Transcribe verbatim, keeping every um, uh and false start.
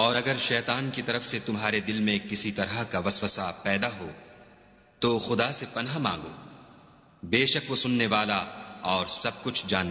और अगर शैतान की तरफ से तुम्हारे दिल में किसी तरह का वसवसा पैदा हो तो खुदा से पनाह मांगो, बेशक वो सुनने वाला और सब कुछ जानने